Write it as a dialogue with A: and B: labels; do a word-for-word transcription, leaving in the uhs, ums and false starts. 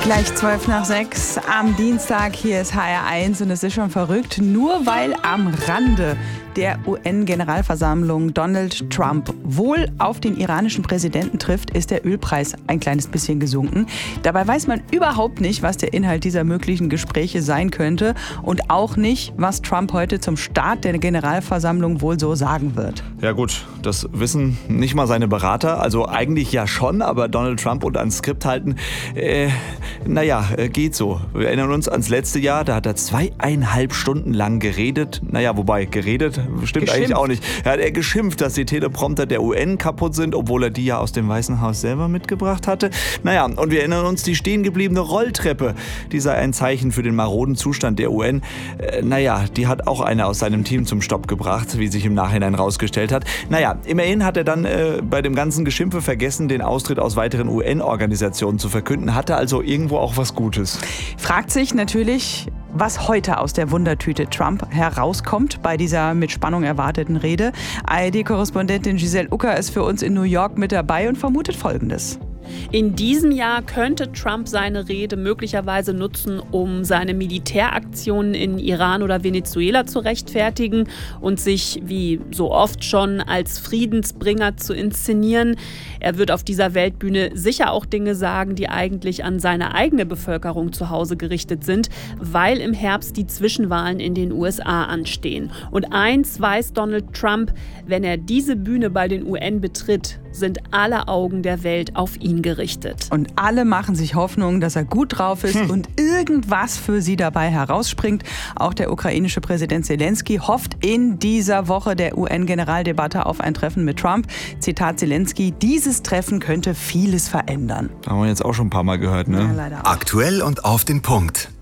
A: Gleich zwölf nach sechs am Dienstag, hier ist H R eins und es ist schon verrückt, nur weil am Rande der U N-Generalversammlung Donald Trump wohl auf den iranischen Präsidenten trifft, ist der Ölpreis ein kleines bisschen gesunken. Dabei weiß man überhaupt nicht, was der Inhalt dieser möglichen Gespräche sein könnte und auch nicht, was Trump heute zum Start der Generalversammlung wohl so sagen wird.
B: Ja gut, das wissen nicht mal seine Berater, also eigentlich ja schon, aber Donald Trump und ans Skript halten, äh, naja, geht so. Wir erinnern uns ans letzte Jahr, da hat er zweieinhalb Stunden lang geredet, naja, wobei geredet stimmt
A: Geschimpft.
B: Eigentlich auch nicht. Er hat er geschimpft, dass die Teleprompter der U N kaputt sind, obwohl er die ja aus dem Weißen Haus selber mitgebracht hatte. Naja, und wir erinnern uns, die stehen gebliebene Rolltreppe, die sei ein Zeichen für den maroden Zustand der U N. Äh, naja, die hat auch einer aus seinem Team zum Stopp gebracht, wie sich im Nachhinein rausgestellt hat. Naja, immerhin hat er dann äh, bei dem ganzen Geschimpfe vergessen, den Austritt aus weiteren U N-Organisationen zu verkünden, hatte also irgendwo auch was Gutes.
A: Fragt sich natürlich, was heute aus der Wundertüte Trump herauskommt bei dieser mit Spannung erwarteten Rede. A R D-Korrespondentin Giselle Ucker ist für uns in New York mit dabei und vermutet Folgendes.
C: In diesem Jahr könnte Trump seine Rede möglicherweise nutzen, um seine Militäraktionen in Iran oder Venezuela zu rechtfertigen und sich, wie so oft schon, als Friedensbringer zu inszenieren. Er wird auf dieser Weltbühne sicher auch Dinge sagen, die eigentlich an seine eigene Bevölkerung zu Hause gerichtet sind, weil im Herbst die Zwischenwahlen in den U S A anstehen. Und eins weiß Donald Trump: Wenn er diese Bühne bei den U N betritt, sind alle Augen der Welt auf ihn gerichtet.
A: Und alle machen sich Hoffnung, dass er gut drauf ist hm. und irgendwas für sie dabei herausspringt. Auch der ukrainische Präsident Zelensky hofft in dieser Woche der U N-Generaldebatte auf ein Treffen mit Trump. Zitat Zelensky: Dieses Treffen könnte vieles verändern.
B: Haben wir jetzt auch schon ein paar Mal gehört, ne?
A: Ja, leider auch.
D: Aktuell und auf den Punkt.